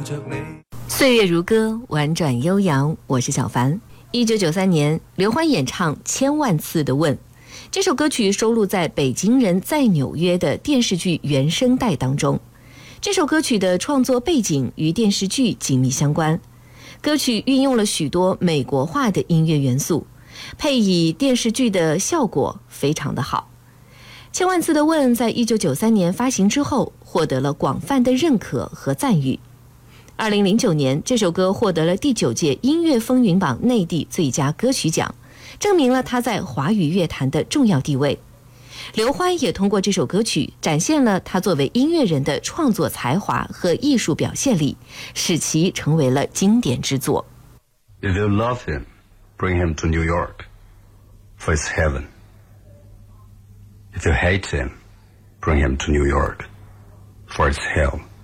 着你。 岁月如歌，婉转悠扬，我是小凡。1993年，刘欢演唱《千万次的问》，这首歌曲收录在《北京人在纽约》的电视剧原声带当中。这首歌曲的创作背景与电视剧紧密相关，歌曲运用了许多美国化的音乐元素，配以电视剧的效果非常的好。千万次的问在1993年发行之后，获得了广泛的认可和赞誉。2009年，这首歌获得了第9届音乐风云榜内地最佳歌曲奖，证明了它在华语乐坛的重要地位。刘欢也通过这首歌曲展现了他作为音乐人的创作才华和艺术表现力，使其成为了经典之作。 If you love him, bring him to New York, for it's heaven. If you hate him, bring him to New York, for it's hell.